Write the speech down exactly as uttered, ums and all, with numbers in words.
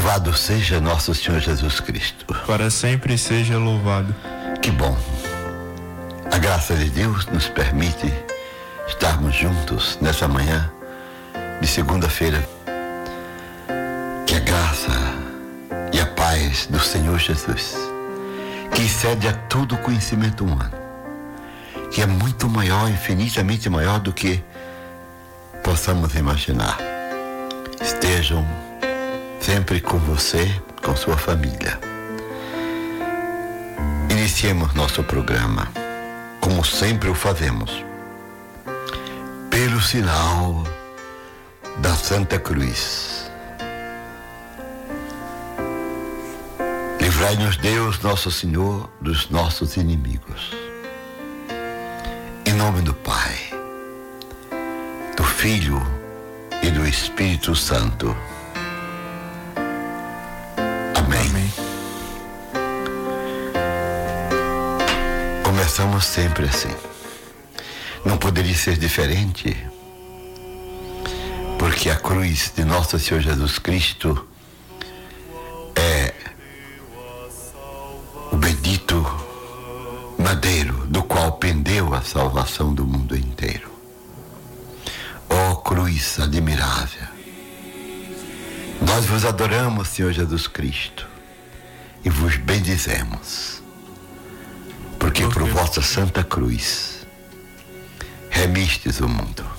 Louvado seja nosso Senhor Jesus Cristo. Para sempre seja louvado. Que bom. A graça de Deus nos permite estarmos juntos nessa manhã de segunda-feira. Que a graça e a paz do Senhor Jesus, que excede a todo conhecimento humano, que é muito maior, infinitamente maior do que possamos imaginar, estejam sempre com você, com sua família. Iniciemos nosso programa, como sempre o fazemos, pelo sinal da Santa Cruz. Livrai-nos, Deus, nosso Senhor, dos nossos inimigos. Em nome do Pai, do Filho e do Espírito Santo. Amém. Amém. Começamos sempre assim. Não poderia ser diferente, porque a cruz de nosso Senhor Jesus Cristo é o bendito madeiro do qual pendeu a salvação do mundo inteiro. Ó cruz admirável, nós vos adoramos, Senhor Jesus Cristo, e vos bendizemos, porque por vossa santa cruz remistes o mundo.